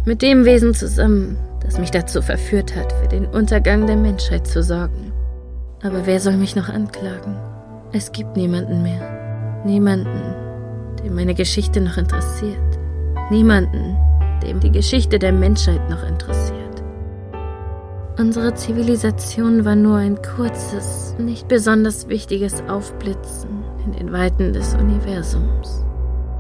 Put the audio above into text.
Mit dem Wesen zusammen, das mich dazu verführt hat, für den Untergang der Menschheit zu sorgen. Aber wer soll mich noch anklagen? Es gibt niemanden mehr. Niemanden, dem meine Geschichte noch interessiert. Niemanden, dem die Geschichte der Menschheit noch interessiert. Unsere Zivilisation war nur ein kurzes, nicht besonders wichtiges Aufblitzen in den Weiten des Universums.